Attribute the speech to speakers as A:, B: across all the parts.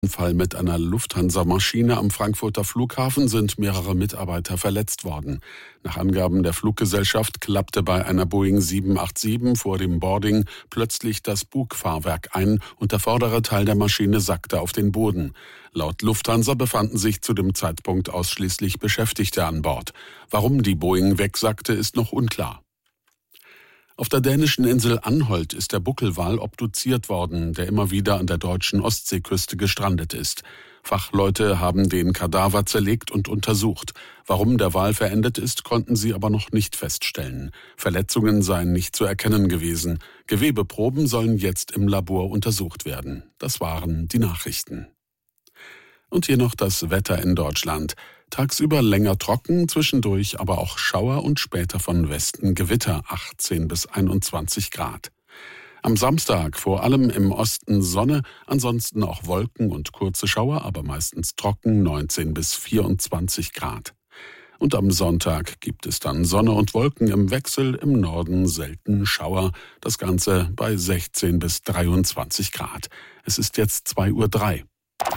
A: Fall mit einer Lufthansa-Maschine am Frankfurter Flughafen sind mehrere Mitarbeiter verletzt worden. Nach Angaben der Fluggesellschaft klappte bei einer Boeing 787 vor dem Boarding plötzlich das Bugfahrwerk ein und der vordere Teil der Maschine sackte auf den Boden. Laut Lufthansa befanden sich zu dem Zeitpunkt ausschließlich Beschäftigte an Bord. Warum die Boeing wegsackte, ist noch unklar. Auf der dänischen Insel Anholt ist der Buckelwal obduziert worden, der immer wieder an der deutschen Ostseeküste gestrandet ist. Fachleute haben den Kadaver zerlegt und untersucht. Warum der Wal verendet ist, konnten sie aber noch nicht feststellen. Verletzungen seien nicht zu erkennen gewesen. Gewebeproben sollen jetzt im Labor untersucht werden. Das waren die Nachrichten. Und hier noch das Wetter in Deutschland. Tagsüber länger trocken, zwischendurch aber auch Schauer und später von Westen Gewitter, 18 bis 21 Grad. Am Samstag vor allem im Osten Sonne, ansonsten auch Wolken und kurze Schauer, aber meistens trocken, 19 bis 24 Grad. Und am Sonntag gibt es dann Sonne und Wolken im Wechsel, im Norden selten Schauer, das Ganze bei 16 bis 23 Grad. Es ist jetzt 2:03 Uhr.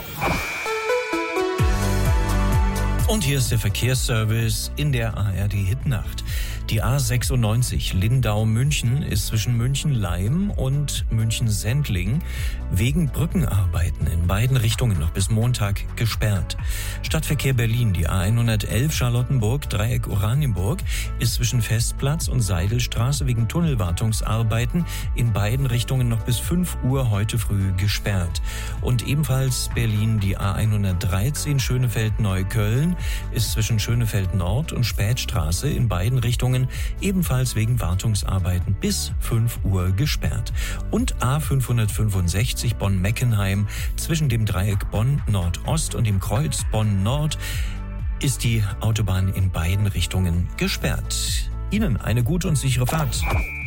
B: Und hier ist der Verkehrsservice in der ARD-Hitnacht. Die A96 Lindau-München ist zwischen München-Leim und München-Sendling wegen Brückenarbeiten in beiden Richtungen noch bis Montag gesperrt. Stadtverkehr Berlin, die A111 Charlottenburg, Dreieck Oranienburg, ist zwischen Festplatz und Seidelstraße wegen Tunnelwartungsarbeiten in beiden Richtungen noch bis 5 Uhr heute früh gesperrt. Und ebenfalls Berlin, die A113 Schönefeld-Neukölln, ist zwischen Schönefeld Nord und Spätstraße in beiden Richtungen ebenfalls wegen Wartungsarbeiten bis 5 Uhr gesperrt. Und A565 Bonn-Meckenheim zwischen dem Dreieck Bonn-Nordost und dem Kreuz Bonn-Nord ist die Autobahn in beiden Richtungen gesperrt. Ihnen eine gute und sichere Fahrt.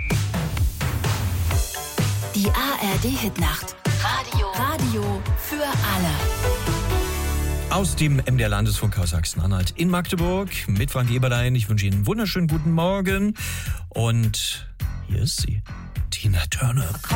C: Die ARD-Hitnacht. Radio für alle.
B: Aus dem MDR Landesfunkhaus Sachsen-Anhalt in Magdeburg mit Frank Eberlein. Ich wünsche Ihnen einen wunderschönen guten Morgen. Und hier ist sie, Tina Turner.